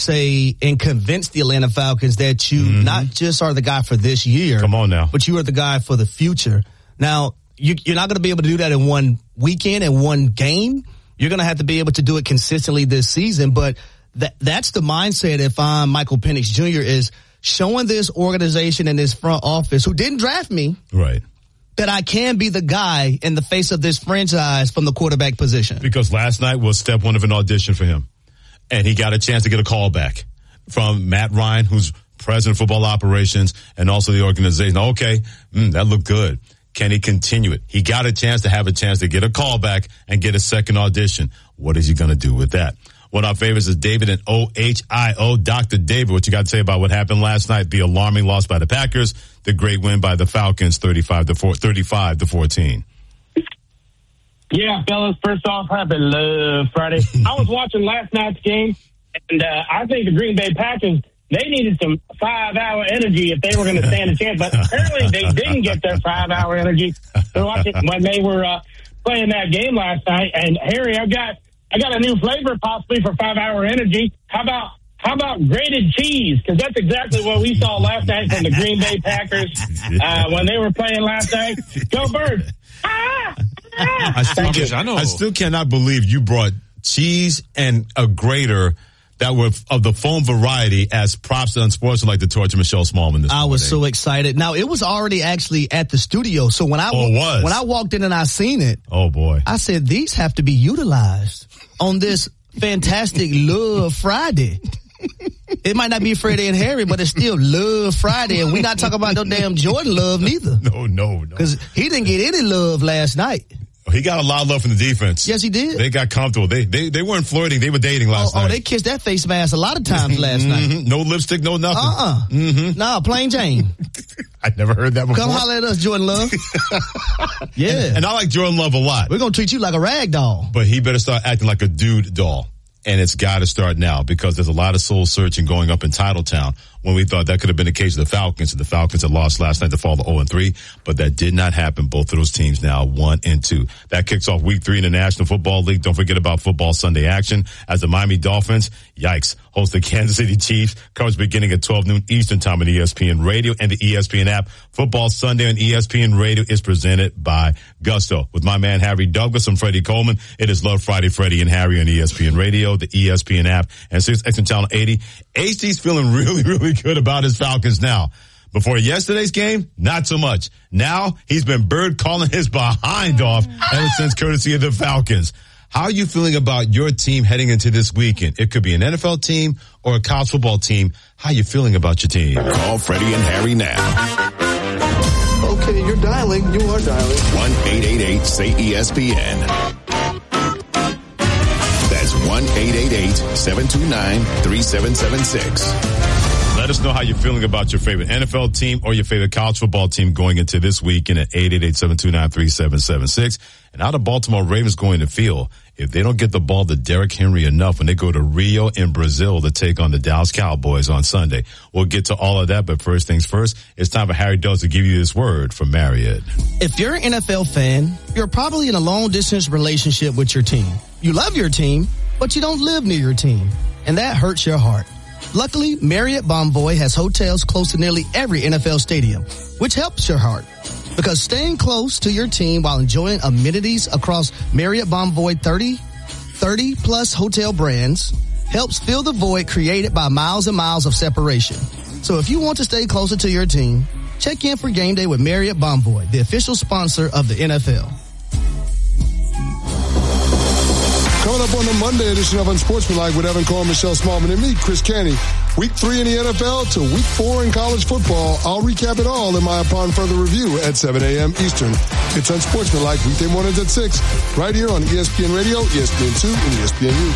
say, and convince the Atlanta Falcons that you not just are the guy for this year. Come on now. But you are the guy for the future. Now, you're not going to be able to do that in one weekend and one game. You're going to have to be able to do it consistently this season. But that's the mindset, if I'm Michael Penix Jr., is showing this organization and this front office, who didn't draft me, right, that I can be the guy in the face of this franchise from the quarterback position. Because last night was step one of an audition for him. And he got a chance to get a call back from Matt Ryan, who's president of football operations, and also the organization. Okay, that looked good. Can he continue it? He got a chance to get a call back and get a second audition. What is he going to do with that? One of our favorites is David in Ohio. Dr. David, what you got to say about what happened last night? The alarming loss by the Packers, the great win by the Falcons, 35-14. Yeah, fellas, first off, happy Love Friday. I was watching last night's game, and I think the Green Bay Packers, they needed some 5-hour energy if they were going to stand a chance, but apparently they didn't get their 5-hour energy when they were playing that game last night. And Harry, I got a new flavor possibly for 5-hour energy. How about grated cheese? Because that's exactly what we saw last night from the Green Bay Packers when they were playing last night. Go Birds! I still cannot believe you brought cheese and a grater that were of the foam variety as props to Unsportsmanlike to torture Michelle Smallman this morning. I was so excited. Now, it was already actually at the studio. So when I walked in and I seen it, oh boy, I said, these have to be utilized on this fantastic Love Friday. It might not be Freddie and Harry, but it's still Love Friday, and we're not talking about no damn Jordan love neither. No. Because he didn't get any love last night. He got a lot of love from the defense. Yes, he did. They got comfortable. They weren't flirting. They were dating last night. Oh, they kissed that face mask a lot of times last night. No lipstick, no nothing. No, plain Jane. I never heard that before. Come holler at us, Jordan Love. Yeah. And I like Jordan Love a lot. We're going to treat you like a rag doll. But he better start acting like a dude doll. And it's got to start now because there's a lot of soul searching going up in Titletown when we thought that could have been the case of the Falcons. And the Falcons had lost last night to fall to 0-3, but that did not happen. Both of those teams now 1-2. That kicks off week 3 in the National Football League. Don't forget about football Sunday action as the Miami Dolphins, yikes, host the Kansas City Chiefs. Coverage beginning at 12 noon Eastern time on ESPN Radio and the ESPN app. Football Sunday on ESPN Radio is presented by Gusto. With my man Harry Douglas and Freddie Coleman, it is Love Friday, Freddie and Harry on ESPN Radio, the ESPN app, and 6X and Channel 80. HD's feeling really, really good about his Falcons now. Before yesterday's game, not so much. Now, he's been bird calling his behind off ever since courtesy of the Falcons. How are you feeling about your team heading into this weekend? It could be an NFL team or a college football team. How are you feeling about your team? Call Freddie and Harry now. Okay, you're dialing. You are dialing. 1-888-SAY-ESPN. That's 1-888-729-3776. Let us know how you're feeling about your favorite NFL team or your favorite college football team going into this weekend at 888-729-3776. And how the Baltimore Ravens going to feel if they don't get the ball to Derrick Henry enough when they go to Rio in Brazil to take on the Dallas Cowboys on Sunday. We'll get to all of that, but first things first, it's time for Harry Douglas to give you this word from Marriott. If you're an NFL fan, you're probably in a long-distance relationship with your team. You love your team, but you don't live near your team, and that hurts your heart. Luckily, Marriott Bonvoy has hotels close to nearly every NFL stadium, which helps your heart. Because staying close to your team while enjoying amenities across Marriott Bonvoy 30-plus hotel brands helps fill the void created by miles and miles of separation. So if you want to stay closer to your team, check in for game day with Marriott Bonvoy, the official sponsor of the NFL. Coming up on the Monday edition of Unsportsmanlike with Evan Cole, Michelle Smallman, and me, Chris Canty. Week 3 in the NFL to Week 4 in college football. I'll recap it all in my Upon Further Review at 7 a.m. Eastern. It's Unsportsmanlike, weekday mornings at 6, right here on ESPN Radio, ESPN2, and ESPNU.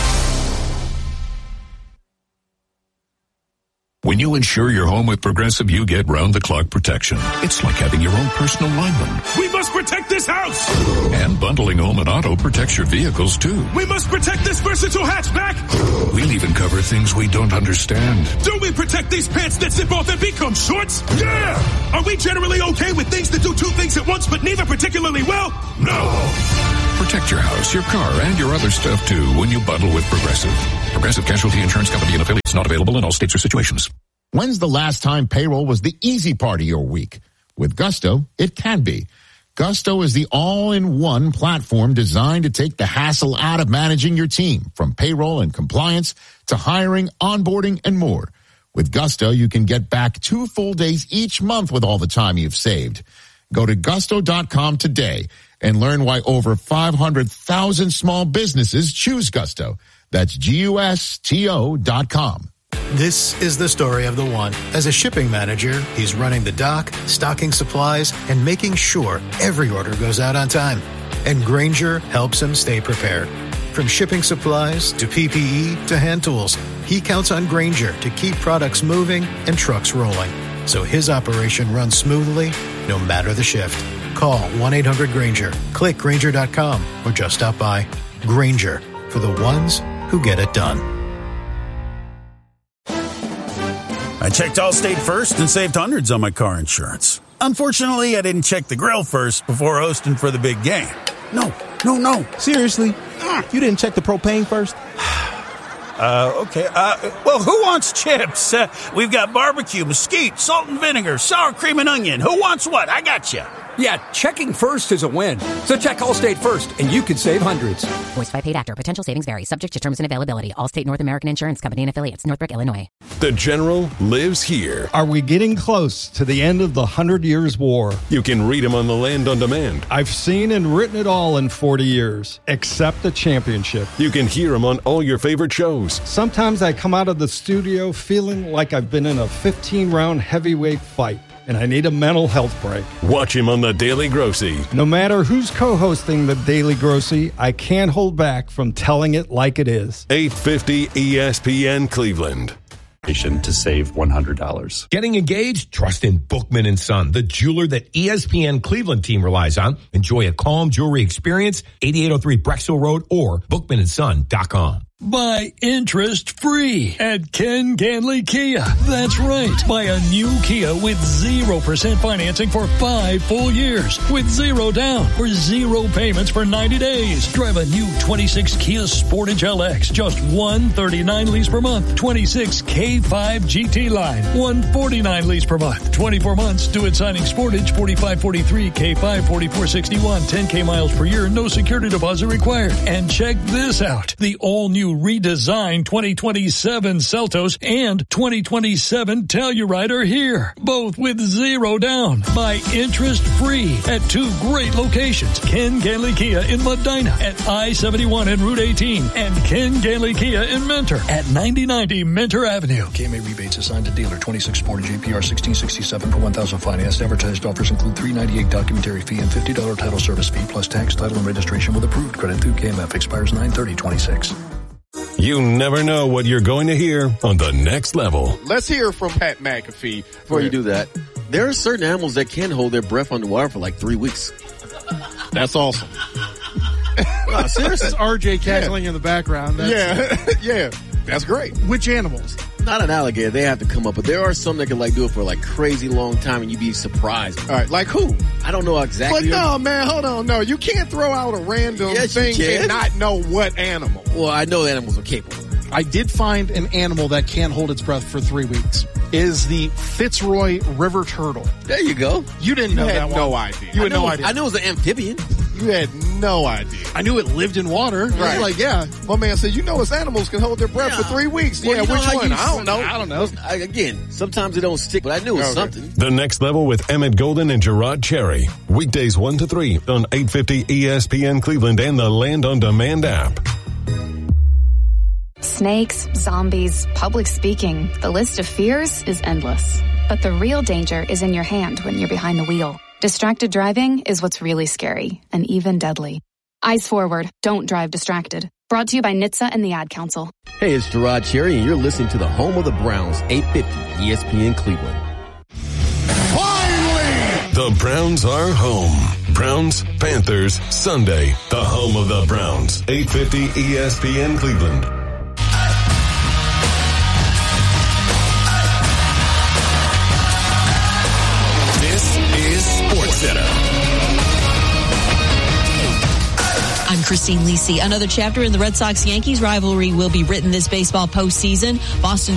When you insure your home with Progressive, you get round-the-clock protection. It's like having your own personal lineman. We must protect this house! And bundling home and auto protects your vehicles, too. We must protect this versatile hatchback! We'll even cover things we don't understand. Do we protect these pants that zip off and become shorts? Yeah! Are we generally okay with things that do two things at once but neither particularly well? No! Protect your house, your car, and your other stuff, too, when you bundle with Progressive. Progressive Casualty Insurance Company and affiliates, not available in all states or situations. When's the last time payroll was the easy part of your week? With Gusto, it can be. Gusto is the all-in-one platform designed to take the hassle out of managing your team, from payroll and compliance to hiring, onboarding, and more. With Gusto, you can get back 2 full days each month with all the time you've saved. Go to gusto.com today and learn why over 500,000 small businesses choose Gusto. That's GUSTO.com. This is the story of the one. As a shipping manager, he's running the dock, stocking supplies, and making sure every order goes out on time. And Grainger helps him stay prepared. From shipping supplies to PPE to hand tools, he counts on Grainger to keep products moving and trucks rolling, so his operation runs smoothly no matter the shift. Call 1-800-GRAINGER, click Grainger.com, or just stop by. Grainger, for the ones who get it done. I checked Allstate first and saved hundreds on my car insurance. Unfortunately, I didn't check the grill first before hosting for the big game. No. Seriously? You didn't check the propane first? Okay. Well, who wants chips? We've got barbecue, mesquite, salt and vinegar, sour cream and onion. Who wants what? I got you. Yeah, checking first is a win. So check Allstate first, and you could save hundreds. Voiced by paid actor. Potential savings vary. Subject to terms and availability. Allstate North American Insurance Company and affiliates. Northbrook, Illinois. The General lives here. Are we getting close to the end of the 100 Years' War? You can read him on the Land on Demand. I've seen and written it all in 40 years, except the championship. You can hear him on all your favorite shows. Sometimes I come out of the studio feeling like I've been in a 15-round heavyweight fight, and I need a mental health break. Watch him on The Daily Grossy. No matter who's co-hosting The Daily Grossy, I can't hold back from telling it like it is. 850 ESPN Cleveland. To save $100. Getting engaged? Trust in Bookman & Son, the jeweler that ESPN Cleveland team relies on. Enjoy a calm jewelry experience, 8803 Brexville Road or bookmanandson.com. Buy interest-free at Ken Ganley Kia. That's right. Buy a new Kia with 0% financing for 5 full years, with 0 down or 0 payments for 90 days. Drive a new 26 Kia Sportage LX, just $139 lease per month. 26 K5 GT Line, $149 lease per month. 24 months, due at signing Sportage, $45.43, K5 $44.61, 10K miles per year, no security deposit required. And check this out. The all-new redesigned 2027 Seltos and 2027 Telluride are here, both with 0 down. Buy interest-free at 2 great locations. Ken Ganley Kia in Medina at I-71 and Route 18, and Ken Ganley Kia in Mentor at 9090 Mentor Avenue. KMA rebates assigned to dealer. 26 Sportage APR 1667 for 1,000 financed. Advertised offers include $398 documentary fee and $50 title service fee plus tax, title, and registration with approved credit through KMF. Expires 9/30/26. You never know what you're going to hear on The Next Level. Let's hear from Pat McAfee. Before you do that, there are certain animals that can hold their breath underwater for like 3 weeks. That's awesome. No, seriously. This is RJ cackling in the background. Yeah. That's great. Which animals? Not an alligator. They have to come up, but there are some that can like do it for like crazy long time, and you'd be surprised. All right, like who? I don't know exactly. But no, man, hold on. No, you can't throw out a random thing and not know what animal. Well, I know animals are capable. I did find an animal that can hold its breath for 3 weeks. Is the Fitzroy River turtle. There you go. You didn't know that one. No idea. You had no idea. I knew it was an amphibian. You had no idea. I knew it lived in water. Right. Like, yeah. My man said, it's animals can hold their breath for 3 weeks. Well, which one? I don't know. Again, sometimes it don't stick, but I knew it was something. The Next Level with Emmett Golden and Gerard Cherry. Weekdays 1 to 3 on 850 ESPN Cleveland and the Land on Demand app. Snakes, zombies, public speaking. The list of fears is endless. But the real danger is in your hand when you're behind the wheel. Distracted driving is what's really scary and even deadly. Eyes forward. Don't drive distracted. Brought to you by NHTSA and the Ad Council. Hey, it's Gerard Cherry, and you're listening to the home of the Browns, 850 ESPN Cleveland. Finally! The Browns are home. Browns, Panthers, Sunday. The home of the Browns, 850 ESPN Cleveland. SportsCenter. I'm Christine Lisi. Another chapter in the Red Sox-Yankees rivalry will be written this baseball postseason. Boston